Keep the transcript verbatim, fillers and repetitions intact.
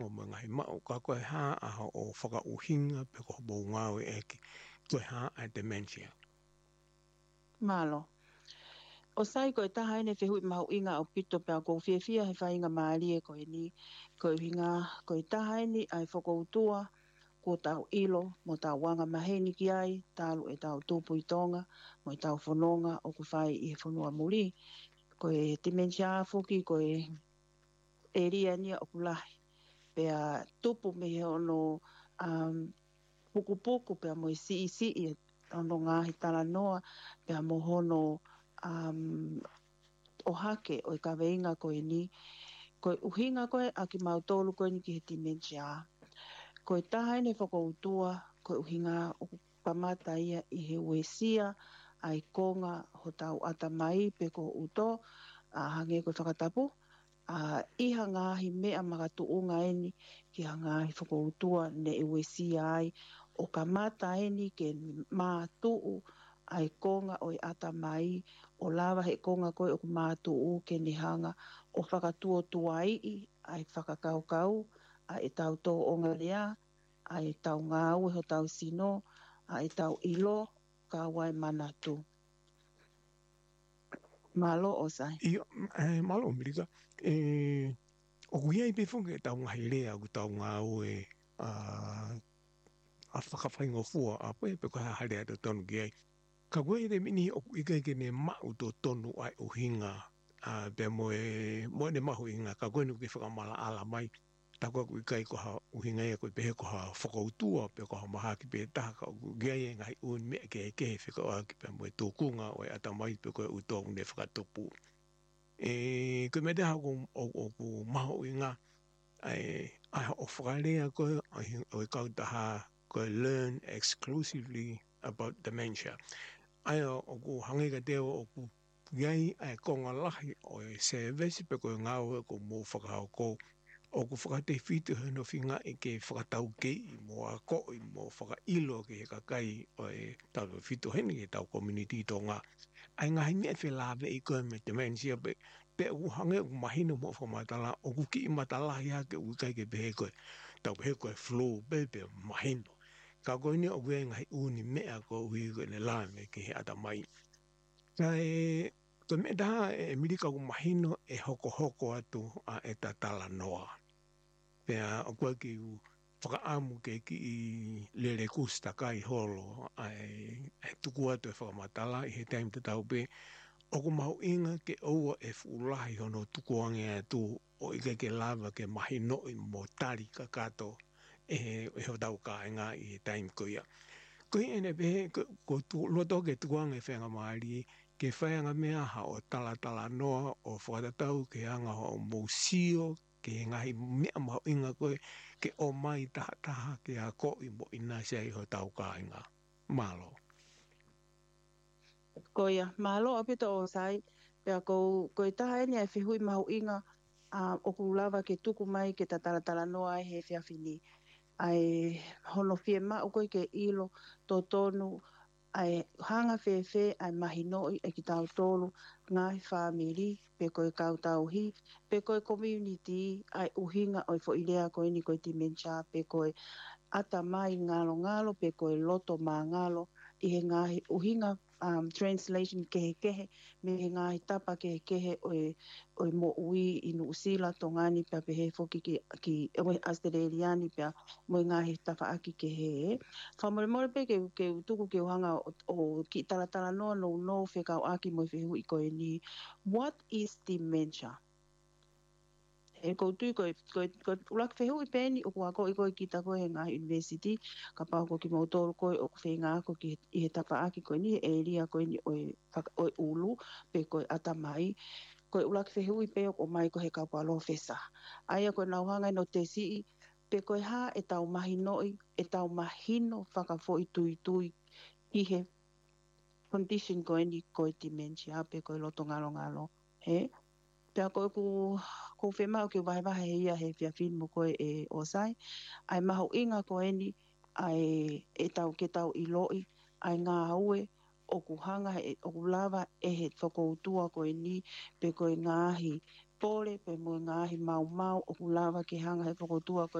o mga hima o ka koe ha a o whakauhinga pe ko bo ngau e ki koe ha a dementia. Malo. O sai koe taha ene whehui mau inga o pito pia ko whiawhia he whainga maari e koe ni. Koe hinga koe taha ene ai whakoutua ko tau ilo mo tau wanga maheni ki ai, talu e tau tūpu i tonga, mo i tau whanonga o ku whai i he whanua muri. Koe dementia fuki koe e ria nia o kulahi. Pea tupu me he ono um, puku puku pea mo i si i si i ono ngahi tala noa pea mo hono um, o hake o i ka veinga koe ni koe uhinga koe a ki mau tolu koe ni ki he dementia. Koe taha ene whakoutua koe uhinga o pamata ia i he uesia ai konga ho tau ata mai pe ko uto a hange koe whakatapu a iha ngahi mea magatu unga eni ki ha ngahi whakoutua ne e uesia ai o ka mata eni ke mātuu ai konga o i ata mai o lava he konga koe o ku mātuu ke ni hanga o whakatua tuai i ai whakakaukau a e tau tō onga lea a e tau ngā ue ho tau sino a e tau ilo ka wai manatu. Malo o sai. Ia, e, malo o mirika, e, o kuhia i pefonga e tau ngahi lea ku tau ngā ue a, a whakawhaingo fua a poe pe koe hahare ata tonu ki ai. Ka koe e mini o ika ke ne mau tō tonu ai o hinga a pe moe moe ne mahu hinga ka koe nuki whakamala ala mai ta koe ku ika i ko ha uhinga ia koe pehe ko ha whakautua pe ko ha maha ki pe taha ka ku gai e ngai un mea ke ke he whika oa ki pe moe tōkunga o e ata mai pe koe utong ne whakatupu. E koe me te hako o, o ku mahu inga ai ai o whakalea koe o i kautaha koe learn exclusively about dementia. Ai o ku hangega teo o ku gai ai konga lahi o e service pe koe ngau e ko mō whakahau ko o ku whakate whitu hano whinga e ke whakatau ke i mō a ko i mō whakailo ke he kakai o e tau whitu heni ke tau community tō ngā. Ai ngahi mea whi lawe i koe me dementia pe pe u hange u mahino mo whamatala o ku ki i matalahi ha ke u kai ke pehe koe tau pehe koe flow pe pe mahino. Ka koe ni o koe ngahi uni mea ko hui koe le lame ke he ata mai. Ka e koe me taha e mirika ku mahino e hoko hoko atu a e tatala noa. Pea o koe ki u whakaamu ke ki i lere kusta kai holo ai e tuku atu e whakamatala i he taim te tau pe o ku mahu inga ke oua e fuulahi hono tukuange atu o ike ke lava ke mahino i mo tari ka kato e e ho tau ka inga i he taim kuia. Koe ene pehe ko tu loto ke tukuange whenga maari ke whainga mea ha o tala tala noa o whakatatau ke anga o mōsio ke ngahi mea mahu inga koe ke o mai taha taha ke a ko i mo ina sei ho tau ka inga. Malo. Koia, malo apito o sai, pea ko koe taha eni ai whihui mahu inga a o ku lava ke tuku mai ke ta tala tala noa ai he whiawhini. Ai hono whie ma o koe ke ilo tō tonu ai hanga whewhe ai mahi noi e ki tau tolu ngahi whamiri pe koe kau tau hi pe koe community ai uhinga oi fo ilea koe ni koe dementia pe koe ata mai ngalo ngalo pe koe loto ma ngalo i he ngahi uhinga um, translation kehe kehe me he ngahi tapa kehe kehe oi, oi mo ui inu usila to ngani pe pehe foki ki, ki oi Australiani pe mo ngahi tapa aki kehe e. Whamore more pe ke, ke tuku ke uhanga o, o ki tala tala no no no whekau aki mo whehu i koe ni. What is dementia? E ko tui koe, koe, koe ulak whehu i pēni o kua ko i koe ki ta koe he ngā university, ka pau ko ki mautoro koe o ku whenga ako ki i he tapa aki koe ni, e ria koe ni oi, oi ulu, pe koe ata mai, koe ulak whehu i pē o mai ko he kaupalo whesa. Aia koe nauhanga no te si pe koe ha e tau mahinoi, e tau mahino whakafo i tui tui i he condition koe ni koe dementia, pe koe loto ngalo ngalo, he? Pea koe ku, ku whema o ke wahe wahe ia he whia whin mo koe e osai. Ai maho inga koe ni, ai e tau ke tau i loi, ai ngā ue o ku hanga, e, o ku lava e he whakoutua koe ni, pe koe ngāhi pole pe mo ngāhi mau mau o ku lava ki hanga he whakotua